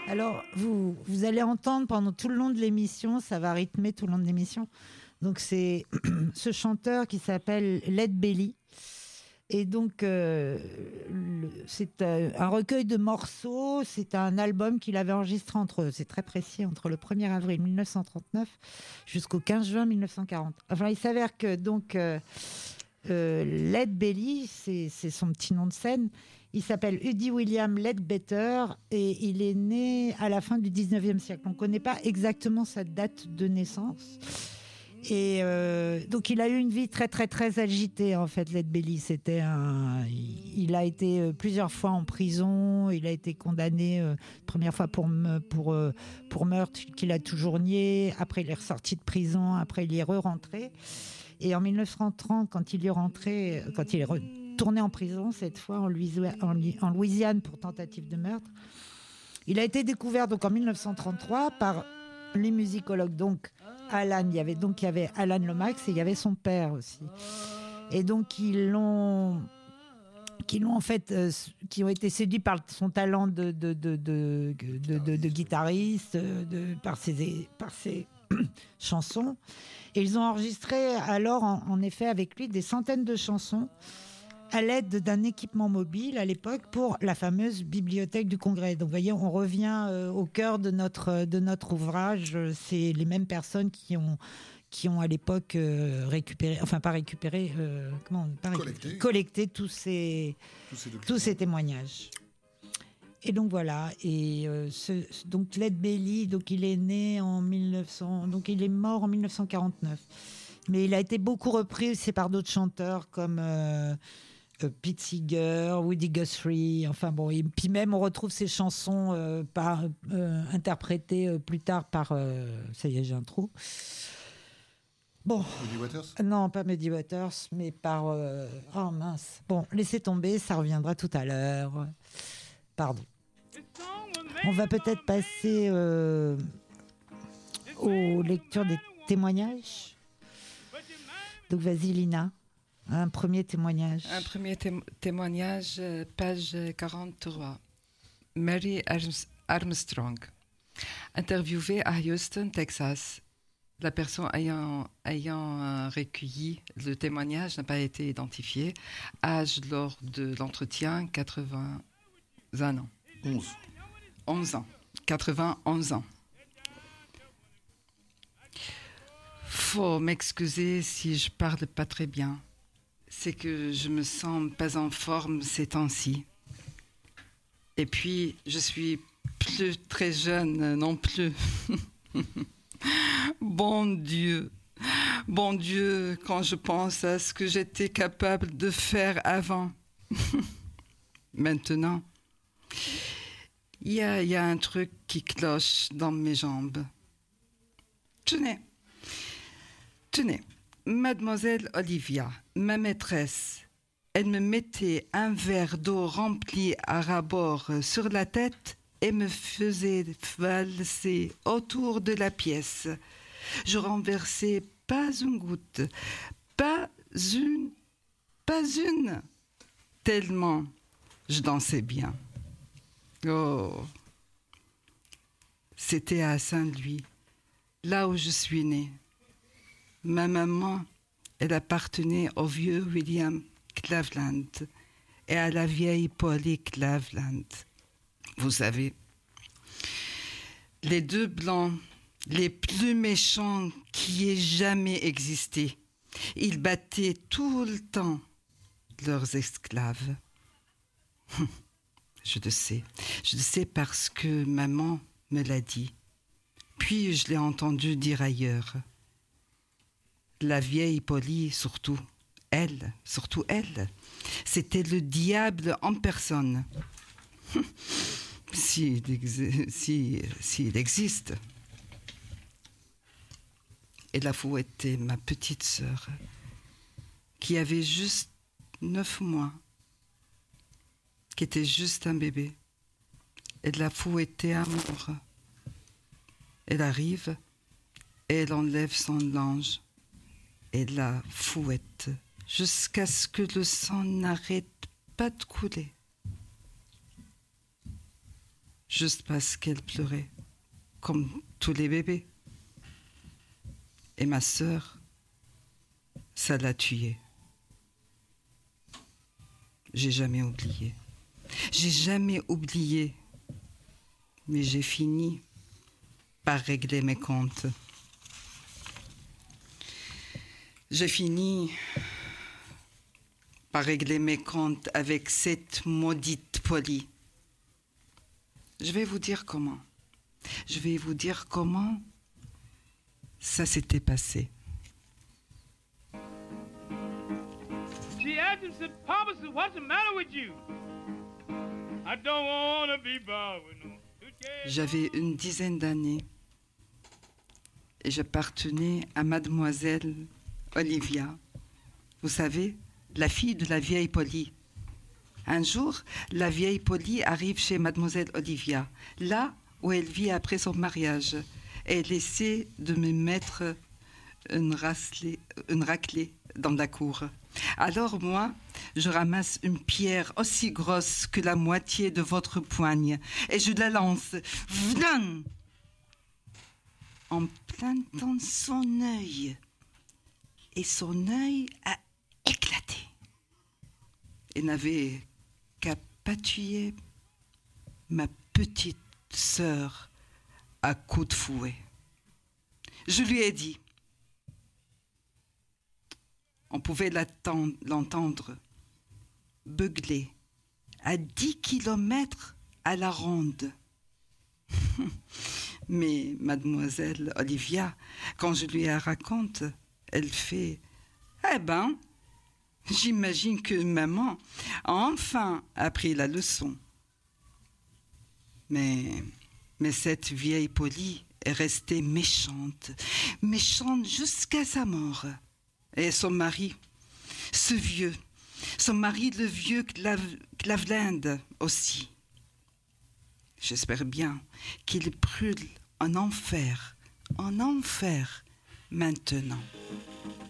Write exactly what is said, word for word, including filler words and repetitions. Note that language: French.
Alors, vous, vous allez entendre pendant tout le long de l'émission, ça va rythmer tout le long de l'émission. Donc, c'est ce chanteur qui s'appelle Lead Belly. Et donc, euh, le, c'est euh, un recueil de morceaux. C'est un album qu'il avait enregistré entre, c'est très précis, entre le premier avril mille neuf cent trente-neuf jusqu'au quinze juin mille neuf cent quarante. Enfin, il s'avère que donc euh, euh, Lead Belly, c'est, c'est son petit nom de scène. Il s'appelle Uddy William Leadbetter et il est né à la fin du dix-neuvième siècle. On ne connaît pas exactement sa date de naissance. Et euh, donc il a eu une vie très très très agitée en fait. Lead Belly, c'était un, il a été plusieurs fois en prison. Il a été condamné euh, première fois pour pour euh, pour meurtre qu'il a toujours nié. Après il est ressorti de prison. Après il y est re-rentré. Et en mille neuf cent trente, quand il est rentré, quand il est retourné en prison cette fois en Louisiane, en Louisiane pour tentative de meurtre, il a été découvert donc en mille neuf cent trente-trois par les musicologues. Donc Alan, il y avait donc il y avait Alan Lomax et il y avait son père aussi. Et donc ils l'ont, qui l'ont en fait, euh, qui ont été séduits par son talent de de de de, de, de, de guitariste, de, par ses par ses chansons. Et ils ont enregistré alors en, en effet avec lui des centaines de chansons à l'aide d'un équipement mobile à l'époque pour la fameuse bibliothèque du Congrès. Donc vous voyez, on revient euh, au cœur de notre, de notre ouvrage. C'est les mêmes personnes qui ont, qui ont à l'époque euh, récupéré, enfin pas récupéré, euh, comment, pas collecté. collecté tous ces, tous ces, tous ces témoignages. Et donc voilà, et euh, ce, donc Lead Belly, donc il est né en mille neuf cents, donc il est mort en mille neuf cent quarante-neuf. Mais il a été beaucoup repris aussi par d'autres chanteurs comme euh, euh, Pete Seeger, Woody Guthrie, enfin bon, et puis même on retrouve ses chansons euh, par, euh, interprétées euh, plus tard par, euh, ça y est, j'ai un trou. Bon, Muddy Waters ? Non, pas Muddy Waters, mais par, euh, oh mince. Bon, laissez tomber, ça reviendra tout à l'heure. Pardon. On va peut-être passer euh, aux lectures des témoignages. Donc vas-y Lina, un premier témoignage. Un premier té- témoignage, page quarante-trois. Mary Armstrong, interviewée à Houston, Texas. La personne ayant, ayant recueilli le témoignage n'a pas été identifiée. Âge lors de l'entretien, quatre-vingt-un ans. onze. onze ans. quatre-vingt-onze ans. Faut m'excuser si je parle pas très bien. C'est que je me sens pas en forme ces temps-ci. Et puis, je suis plus très jeune non plus. Bon Dieu, bon Dieu, quand je pense à ce que j'étais capable de faire avant. Maintenant, il y a, y a un truc qui cloche dans mes jambes. Tenez, tenez, mademoiselle Olivia, ma maîtresse, elle me mettait un verre d'eau rempli à ras-bord sur la tête et me faisait valser autour de la pièce. Je renversais pas une goutte, pas une, pas une, tellement je dansais bien. Oh, c'était à Saint-Louis, là où je suis née. Ma maman, elle appartenait au vieux William Cleveland et à la vieille Polly Cleveland. Vous savez, les deux blancs, les plus méchants qui aient jamais existé, ils battaient tout le temps leurs esclaves. Je le sais, je le sais parce que maman me l'a dit. Puis je l'ai entendu dire ailleurs. La vieille Polly, surtout, elle, surtout elle, c'était le diable en personne. S'il exi- si, s'il existe. Et la fouettait ma petite sœur, qui avait juste neuf mois, qui était juste un bébé. Elle la fouettait à mort. Elle arrive et elle enlève son linge et la fouette jusqu'à ce que le sang n'arrête pas de couler. juste parce qu'elle pleurait, comme tous les bébés. Et ma sœur, ça l'a tuée. J'ai jamais oublié. J'ai jamais oublié. Mais j'ai fini par régler mes comptes. J'ai fini par régler mes comptes avec cette maudite Polly. Je vais vous dire comment. Je vais vous dire comment ça s'était passé. She asked him, said, Papa, said, what's the matter with you? I don't want to be bothered with no suitcase. J'avais une dizaine d'années et j'appartenais à mademoiselle Olivia. Vous savez, la fille de la vieille Polly. Un jour, la vieille Polly arrive chez mademoiselle Olivia, là où elle vit après son mariage. Et elle essaie de me mettre une, racelée, une raclée dans la cour. Alors moi, je ramasse une pierre aussi grosse que la moitié de votre poigne et je la lance. Vlan! En plein dans son œil. Et son œil a éclaté. Et n'avait qu'à patouiller ma petite sœur à coups de fouet. Je lui ai dit, on pouvait l'entendre beugler à dix kilomètres à la ronde. Mais mademoiselle Olivia, quand je lui raconte, elle fait « Eh ben, j'imagine que maman a enfin appris la leçon. » Mais, mais cette vieille Polly est restée méchante, méchante jusqu'à sa mort. Et son mari, ce vieux, son mari le vieux Clavlinde aussi. J'espère bien qu'il brûle en enfer, en enfer maintenant.